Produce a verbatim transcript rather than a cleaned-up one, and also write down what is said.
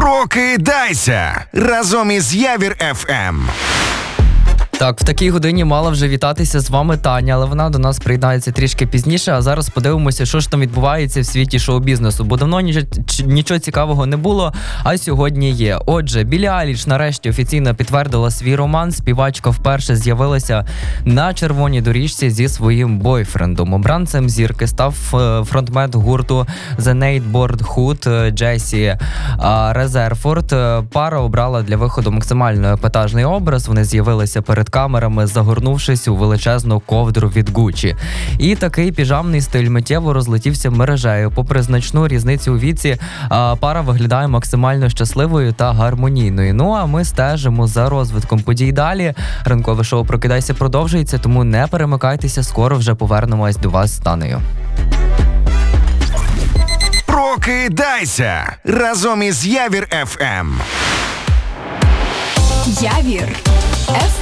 Прокидайся разом із Явір еф ем. Так, в такій годині мала вже вітатися з вами Таня, але вона до нас приєднається трішки пізніше, а зараз подивимося, що ж там відбувається в світі шоу-бізнесу, бо давно нічого, нічого цікавого не було, а сьогодні є. Отже, Біллі Айліш нарешті офіційно підтвердила свій роман, співачка вперше з'явилася на червоній доріжці зі своїм бойфрендом. Обранцем зірки став фронтмен гурту The Neighborhood Джесі Резерфорд. Пара обрала для виходу максимально епатажний образ, вони з'явилися перед камерами, загорнувшись у величезну ковдру від Гуччі. І такий піжамний стиль миттєво розлетівся мережею. Попри значну різницю у віці, пара виглядає максимально щасливою та гармонійною. Ну а ми стежимо за розвитком подій далі. Ранкове шоу «Прокидайся» продовжується, тому не перемикайтеся, скоро вже повернемось до вас з Танею. Прокидайся разом із Явір еф ем. Явір еф ем.